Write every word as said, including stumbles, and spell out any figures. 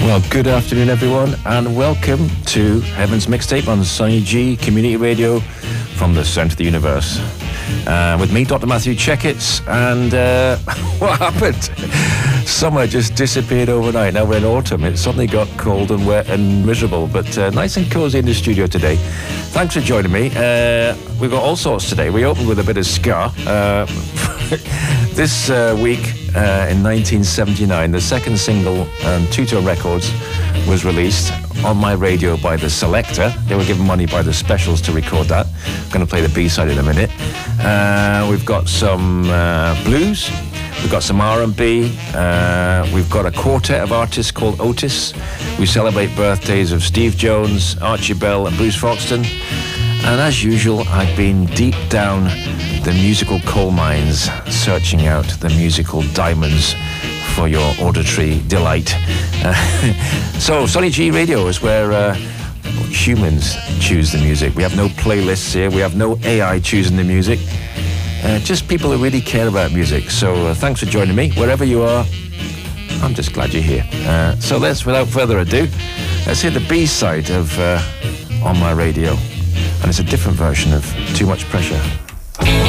Well, good afternoon, everyone, and welcome to Heaven's Mixtape on Sonny G Community Radio from the centre of the universe. Uh, with me, Doctor Matthew Checketts, and uh, what happened? Summer just disappeared overnight. Now we're in autumn. It suddenly got cold and wet and miserable, but uh, nice and cosy in the studio today. Thanks for joining me. Uh, we've got all sorts today. We opened with a bit of ska. Uh, this uh, week, uh, in nineteen seventy-nine, the second single on Two-Tone Records was released on my radio by The Selector. They were given money by the Specials to record that. I'm going to play the B-side in a minute. Uh, we've got some uh, blues. We've got some R and B. Uh, we've got a quartet of artists called Otis. We celebrate birthdays of Steve Jones, Archie Bell, and Bruce Foxton. And as usual, I've been deep down the musical coal mines, searching out the musical diamonds for your auditory delight. Uh, so, Sonny G Radio is where uh, humans choose the music. We have no playlists here. We have no A I choosing the music. Uh, just people who really care about music. So uh, thanks for joining me. Wherever you are, I'm just glad you're here. Uh, so let's, without further ado, let's hear the B-side of uh, On My Radio. And it's a different version of Too Much Pressure.